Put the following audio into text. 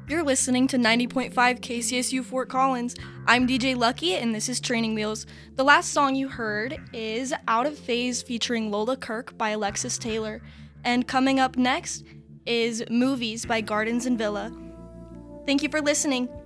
You're listening to 90.5 KCSU Fort Collins. I'm DJ Lucky, and this is Training Wheels. The last song you heard is Out of Phase featuring Lola Kirk by Alexis Taylor. And coming up next is Movies by Gardens and Villa. Thank you for listening.